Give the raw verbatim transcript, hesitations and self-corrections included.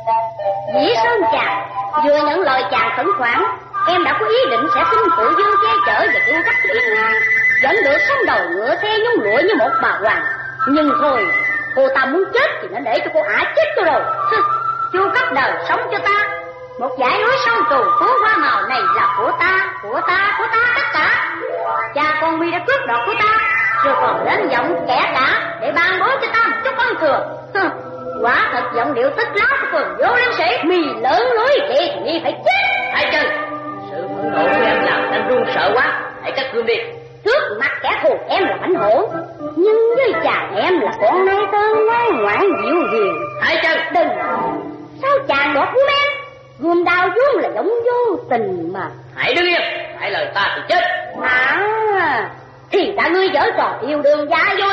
Dĩ Sơn chàng vừa nhận lời chàng khẩn khoản, em đã có ý định sẽ xin phụ dương che chở và cứu cấp Yên Ngang, vẫn được sống đầu ngựa xe nhung lụa như một bà hoàng. Nhưng thôi, cô ta muốn chết thì nó để cho cô ả chết cho rồi. Chu cấp đời sống cho ta, một dãy núi sông tù phố hoa màu này là của ta, của ta, của ta tất cả. Cha con Huy đã cướp đoạt của ta, rồi còn đến giọng kẻ cả để ban bố cho ta một chút ân thừa. Quả thật giọng điệu tức lá của phường vô liêm sĩ. Mì lớn lối vậy thì Nhi phải chết. Hãy chân, sự phẫn nộ của em làm em run sợ quá. Hãy cắt gươm đi. Trước mặt kẻ thù em là mãnh hổ, nhưng với chàng em là con nai tơn ngoan ngoãn dịu hiền. Hãy chân, đừng. Sao chàng đoạt gươm em? Gươm đao vốn là giống vô tình mà. Hãy đứng yên, hãy lời ta thì chết. À, thì ta ngươi giở trò yêu đương gia vô